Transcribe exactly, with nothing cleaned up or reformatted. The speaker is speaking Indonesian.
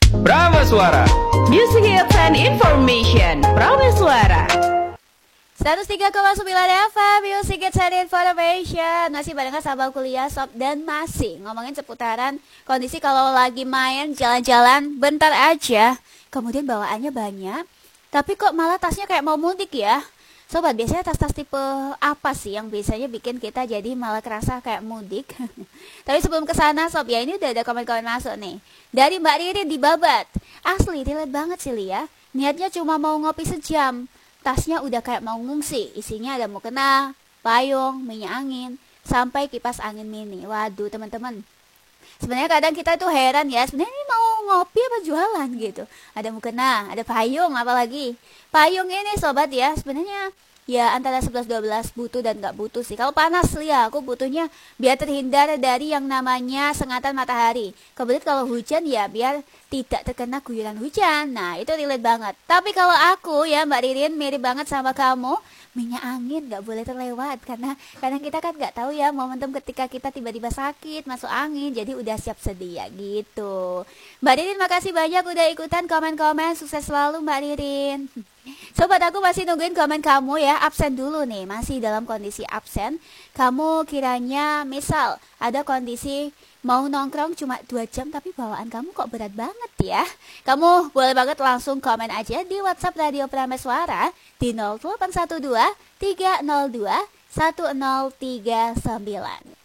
Prameswara. Music Hits and Information. Prameswara. seratus tiga koma sembilan F M Music Hits and Information. Masih barengan sahabat kuliah Sob, dan masih ngomongin seputaran kondisi kalau lagi main jalan-jalan bentar aja, kemudian bawaannya banyak, tapi kok malah tasnya kayak mau mudik ya. Sobat, biasanya tas-tas tipe apa sih yang biasanya bikin kita jadi malah kerasa kayak mudik? Tapi sebelum kesana Sob, ya ini udah ada komen-komen masuk nih dari Mbak Ririn di Babat. Asli relate banget sih Lia. Niatnya cuma mau ngopi sejam, tasnya udah kayak mau ngungsi. Isinya ada mukena, payung, minyak angin, sampai kipas angin mini. Waduh teman-teman, sebenarnya kadang kita tuh heran ya, sebenarnya ini mau ngopi apa jualan gitu. Ada mukena, ada payung, apalagi payung ini sobat ya, sebenarnya ya antara sebelas dua belas butuh dan gak butuh sih. Kalau panas ya aku butuhnya biar terhindar dari yang namanya sengatan matahari. Kemudian kalau hujan ya biar tidak terkena guyuran hujan. Nah itu relate banget. Tapi kalau aku ya Mbak Ririn mirip banget sama kamu, minyak angin gak boleh terlewat. Karena kadang kita kan gak tahu ya momentum ketika kita tiba-tiba sakit masuk angin, jadi udah siap sedia gitu. Mbak Ririn makasih banyak udah ikutan komen-komen. Sukses selalu Mbak Ririn. Sobat, aku masih nungguin komen kamu ya. Absen dulu nih, masih dalam kondisi absen. Kamu kiranya misal ada kondisi mau nongkrong cuma dua jam, tapi bawaan kamu kok berat banget ya. Kamu boleh banget langsung komen aja di WhatsApp Radio Prameswara di nol delapan satu dua tiga nol dua satu nol tiga sembilan.